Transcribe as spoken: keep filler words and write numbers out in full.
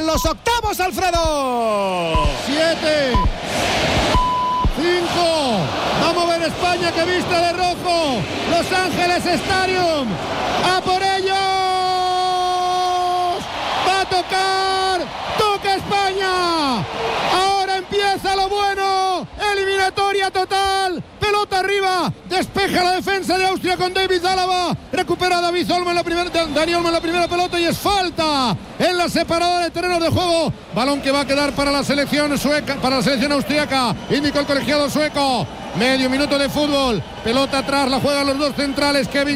en los octavos, Alfredo. Siete. Cinco. Vamos a ver España que viste de rojo. Los Ángeles Stadium. ¡A por ellos! ¡Va a tocar! ¡Toca España! Ahora empieza lo bueno. Eliminatoria total. Pelota arriba. Despeja la defensa de Austria con David Álava. Recupera David Olmo en la primera, Dani Olmo en la primera pelota y es falta en la separadora de terrenos de juego. Balón que va a quedar para la selección sueca, para la selección austríaca. Indicó el colegiado sueco. Medio minuto de fútbol. Pelota atrás, la juegan los dos centrales. Kevin